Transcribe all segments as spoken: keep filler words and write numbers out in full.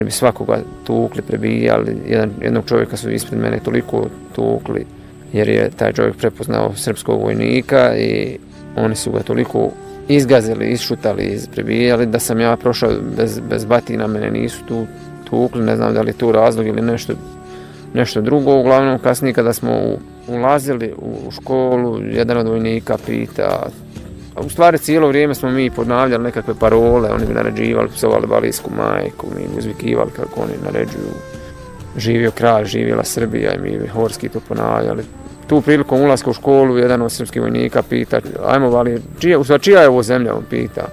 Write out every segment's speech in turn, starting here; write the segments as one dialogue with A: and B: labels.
A: bi svakoga tukli, prebijali. Jedan, jednog čovjeka su ispred mene toliko tukli, jer je taj čovjek prepoznao srpskog vojnika i oni su ga toliko izgazili, isšutali, prebijali da sam ja prošao bez, bez batina, mene nisu tu tukli, ne znam da li je tu razlog ili nešto, nešto drugo. Uglavnom kasnije kada smo ulazili u školu, jedan od vojnika pita, a u stvari cijelo vrijeme smo mi ponavljali nekakve parole, oni bi naređivali, psovali balijsku majku, mi bi uzvikivali kako oni naređuju živio kralj, živjela Srbija i mi bi horski to ponavljali. Tu prilikom ulaska u školu jedan od srpskih vojnika pita, ajmo Valije, čija, u stvari, čija je ovo zemlja, on pita.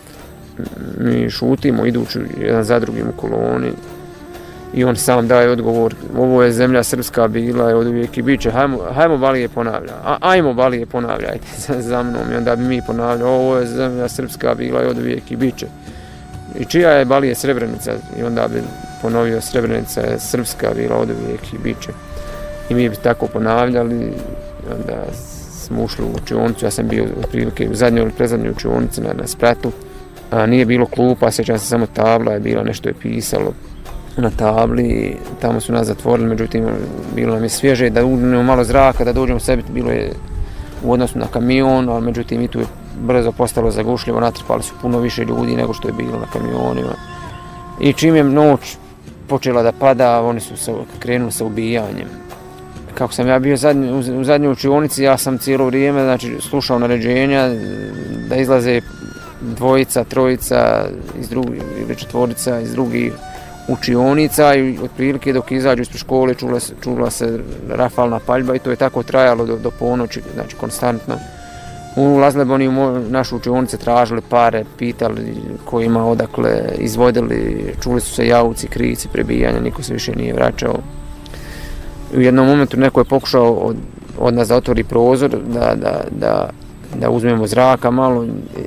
A: Mi šutimo idući jedan za drugim u koloni i on sam daje odgovor, ovo je zemlja srpska bila je od uvijek i bit će, hajmo, hajmo Valije ponavlja, a, ajmo Valije ponavljajte za, za mnom i onda bi mi ponavljali, ovo je zemlja srpska bila je od uvijek i bit će. I čija je Valije Srebrenica i onda bi ponovio Srebrenica je srpska bila od uvijek i bit će. I mi bi tako ponavljali, onda smo ušli u učionicu, ja sam bio otprilike u zadnjoj ili predzadnjoj učionici na, na spratu. A nije bilo klupa, sjećam se samo tabla je bila, nešto je pisalo na tabli, tamo su nas zatvorili, međutim bilo nam je svježe da uđemo malo zraka, da dođemo sebi, bilo je u odnosu na kamion, ali međutim i tu je brzo postalo zagušljivo, natrpali su puno više ljudi nego što je bilo na kamionima. I čim je noć počela da pada, oni su se, krenuli sa ubijanjem. Kako sam ja bio zadnji, u zadnjoj učionici, ja sam cijelo vrijeme znači, slušao naređenja da izlaze dvojica, trojica iz drugih, ili četvorica iz drugih učionica i otprilike dok izađu ispred škole čula, čula se rafalna paljba i to je tako trajalo do, do ponoći, znači konstantno. Ulazili bi oni u našu učionice, tražili pare, pitali ko ima odakle, izvodili, čuli su se jauci, krici, prebijanja, niko se više nije vraćao. U jednom momentu neko je pokušao od, od nas da otvori prozor, da, da, da, da uzmemo zraka malo i,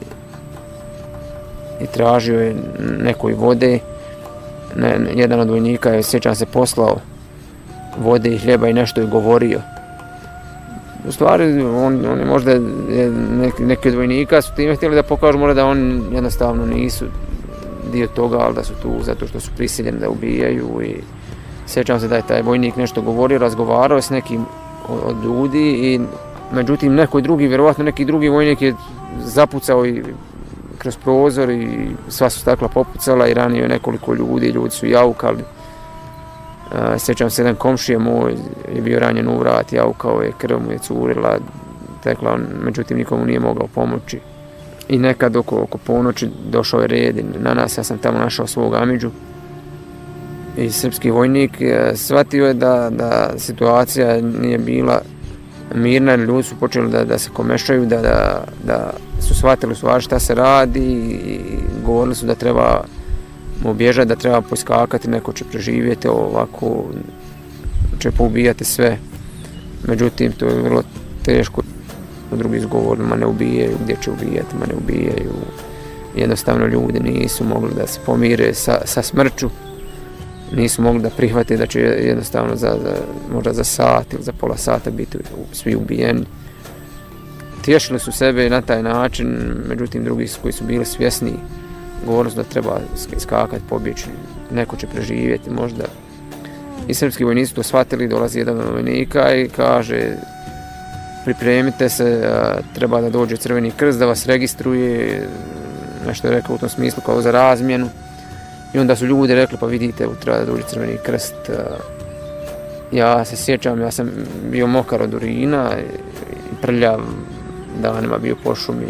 A: i tražio je nekoj vode. Ne, jedan od vojnika je, sjećam se, poslao vode i hljeba i nešto je govorio. U stvari, on, on je možda je, neki, neki od vojnika su time htjeli da pokažu možda da oni jednostavno nisu dio toga, ali da su tu zato što su prisiljeni da ubijaju i sjećam se da je taj vojnik nešto govorio, razgovarao s nekim od ljudi i međutim neki drugi, vjerovatno neki drugi vojnik je zapucao i kroz prozor i sva su stakla popucala i ranio je nekoliko ljudi, ljudi su jaukali. Sjećam se jedan komšija moj je bio ranjen u vrat, jaukao je, krv mu je curila, tekla on, međutim nikomu nije mogao pomoći. I nekad oko, oko ponoći došao je red na nas, ja sam tamo našao svog amidžu. I srpski vojnik shvatio je da, da situacija nije bila mirna, ljudi su počeli da, da se komešaju, da, da, da su shvatili su šta se radi i govorili su da treba mu bježati, da treba poskakati, neko će preživjeti, ovako će poubijati sve. Međutim, to je vrlo teško. Drugi su govorili, ma ne ubijaju, gdje će ubijati, ma ne ubijaju. Jednostavno ljudi nisu mogli da se pomire sa, sa smrću. Nisu mogli da prihvate da će jednostavno za, za, možda za sat ili za pola sata biti svi ubijeni. Tješili su sebe na taj način, međutim drugi koji su bili svjesni govorili su da treba skakati, pobjeći, neko će preživjeti možda. I srpski vojnici to shvatili, dolazi jedan od vojnika i kaže pripremite se, treba da dođe Crveni krst da vas registruje, nešto je rekao u tom smislu kao za razmjenu. I onda su ljudi rekli, pa vidite, treba da dođe Crveni krst. Ja se sjećam, ja sam bio mokar od urina i prljav, danima bio po šumi.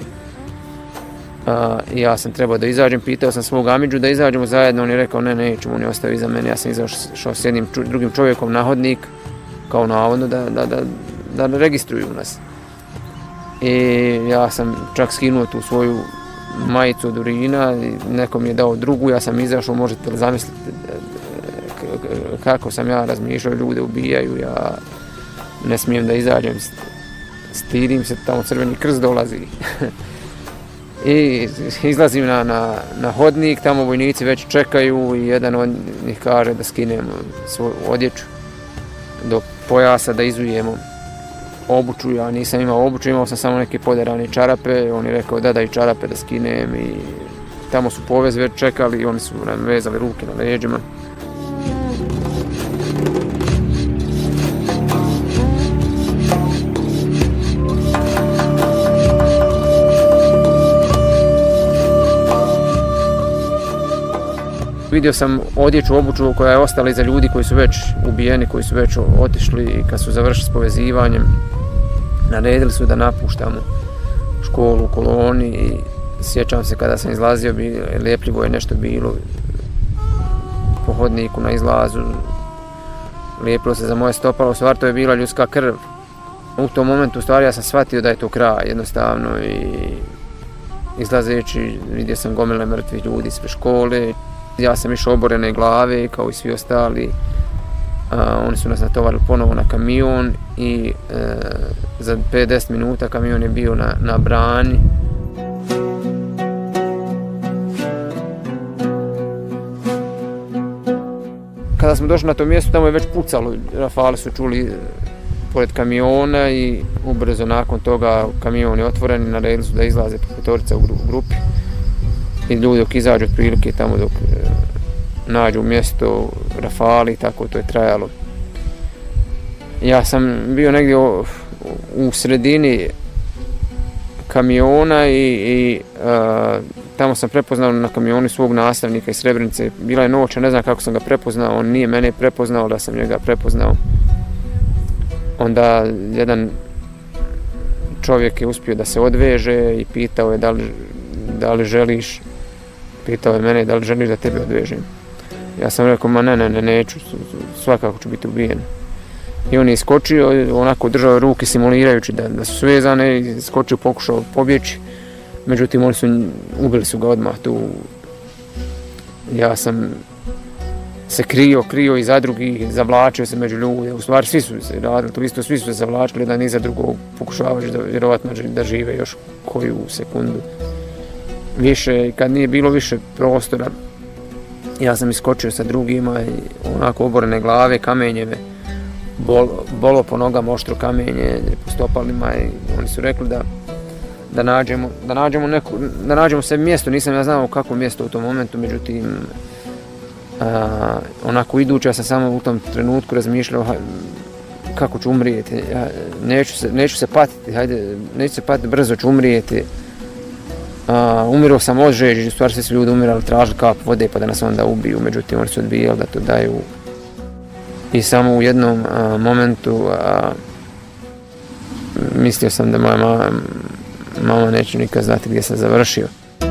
A: Ja sam trebao da izađem, pitao sam svog amidžu da izađemo zajedno, on je rekao ne, nećemo, on je ostavio iza mene, ja sam izašao s jednim drugim čovjekom na hodnik, kao navodno da, da, da, da registruju nas. I ja sam čak skinuo tu svoju majicu od urina, neko mi je dao drugu, ja sam izašao, možete li zamisliti kako sam ja razmišljao, ljude ubijaju, ja ne smijem da izađem, stidim se, tamo Crveni krst dolazi. I izlazim na, na, na hodnik, tamo vojnici već čekaju i jedan od njih kaže da skinem svoju odjeću do pojasa, da izujemo obuću. Ja nisam imao obuću, imao sam samo neke poderane čarape, on je rekao da da i čarape da skinem i tamo su povez već čekali i oni su nam vezali ruke na leđima. vidio sam odjeću, obuću koja je ostala iza ljudi koji su već ubijeni, koji su već otišli i kad su završili s povezivanjem, naredili su da napuštamo školu u koloni i sjećam se kada sam izlazio, lijepljivo je nešto bilo po hodniku na izlazu, lijepilo se za moje stopalo, u stvari to je bila ljudska krv. U tom momentu u stvari ja sam shvatio da je to kraj jednostavno i izlazeći vidio sam gomile mrtvih ljudi ispred škole. Ja sam išao oborene glave kao i svi ostali. A, oni su nas natovarili ponovo na kamion i e, za pet do deset minuta kamion je bio na, na brani. Kada smo došli na to mjesto, tamo je već pucalo. Rafali su čuli pored kamiona i ubrzo nakon toga kamion je otvoren i naredili su da izlaze petorica u grupi. I ljudi dok izađu otprilike tamo dok e, nađu mjesto Rafali i tako to je trajalo. Ja sam bio negdje u, u sredini kamiona i, i a, tamo sam prepoznao na kamionu svog nastavnika iz Srebrenice. Bila je noć, ne znam kako sam ga prepoznao, on nije mene prepoznao, da sam njega prepoznao. Onda jedan čovjek je uspio da se odveže i pitao je da li, da li želiš, pitao je mene da li želiš da tebe odvežem. Ja sam rekao, ma ne, ne, ne, neću, svakako ću biti ubijen. I on je iskočio, onako držao ruke simulirajući da, da su svezane, i iskočio, pokušao pobjeći. Međutim, oni su, ubili su ga odmah tu. Ja sam se krio, krio iza drugih, zavlačio se među ljude. U stvari svi su se radili, to isto svi su se zavlačili jedan iza drugog, pokušavajući da vjerovatno da žive još koju sekundu više. Kad nije bilo više prostora, ja sam iskočio sa drugima i onako oborene glave, kamenjeve, bol, bolo po nogama, oštro kamenje, po stopalima i oni su rekli da da nađemo, da nađemo neku, da nađemo se mjesto, nisam ja znao kako mjesto u tom momentu, međutim a, onako idući, ja sam samo u tom trenutku razmišljao kako ću umrijeti, ja, neću, se, neću se patiti, hajde, neću se patiti, brzo ću umrijeti. A, umirao sam od žeđi, u stvari svi su ljudi umirali, tražili kap vode pa da nas onda ubiju, međutim oni su odbijali da to daju. I samo u jednom a, momentu a, mislio sam da moja mama, mama neće nikad znati gdje sam završio.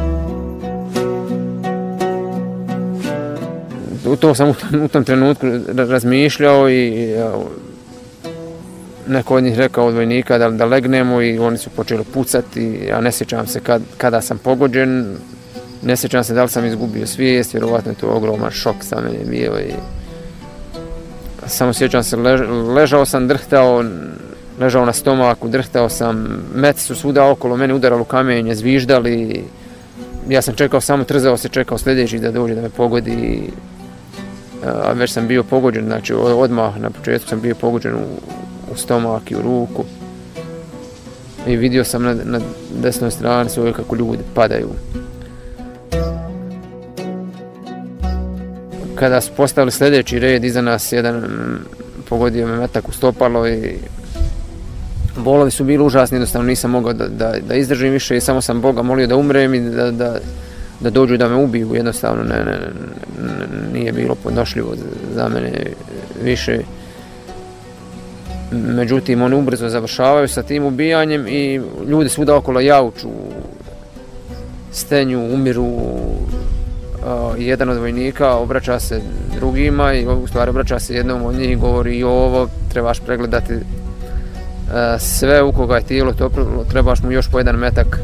A: U to sam u tom, u tom trenutku razmišljao i a, neko od njih rekao od vojnika da, da legnemo i oni su počeli pucati. Ja ne sjećam se kad, kada sam pogođen, ne sjećam se da li sam izgubio svijest, vjerovatno je to ogroman šok za mene bio. I samo sjećam se, lež, ležao sam, drhtao, ležao na stomaku, drhtao sam, meci su svuda okolo mene udarali u kamenje, zviždali. Ja sam čekao, samo trzao se, čekao sljedeći da dođe da me pogodi. A već sam bio pogođen, znači odmah na početku sam bio pogođen u u stomak i u ruku i vidio sam na, na desnoj strani svoje kako ljudi padaju. Kada su postavili sljedeći red, iza nas jedan pogodio me metak u stopalo i bolovi su bili užasni, jednostavno nisam mogao da, da, da izdržim više i samo sam Boga molio da umrem i da, da, da dođu da me ubiju, jednostavno ne, ne, ne, nije bilo podnošljivo za mene više. Međutim, oni ubrzo završavaju sa tim ubijanjem i ljudi svuda okolo jauču, stenju, umiru. Jedan od vojnika obraća se drugima i u stvari obraća se jednom od njih i govori i ovo, trebaš pregledati sve u koga je tijelo toplilo, trebaš mu još po jedan metak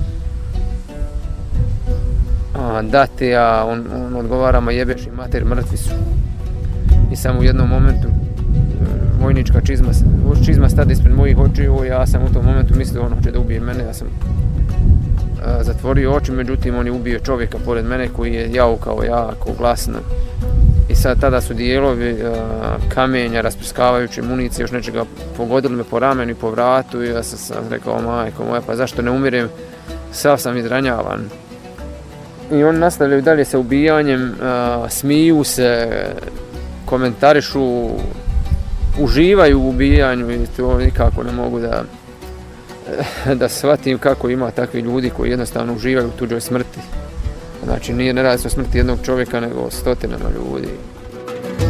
A: dati, a on, on odgovara, ma jebeš i mater, mrtvi su. I samo u jednom momentu vojnička čizma, čizma stade ispred mojih očiju, ja sam u tom momentu mislio ono hoće da ubije mene, ja sam a, zatvorio oči, međutim on je ubio čovjeka pored mene koji je jaukao jako glasno. I sad tada su dijelovi a, kamenja, rasprskavajući municije, još nečega pogodili me po ramenu i po vratu i ja sam, sam rekao, majko moja, pa zašto ne umirem, sav sam izranjavan. I oni nastavljaju dalje sa ubijanjem, a, smiju se, komentarišu, uživaju u ubijanju i to nikako ne mogu da, da shvatim kako ima takvi ljudi koji jednostavno uživaju u tuđoj smrti. Znači nije ne radi se o smrti jednog čovjeka nego o stotinama ljudi.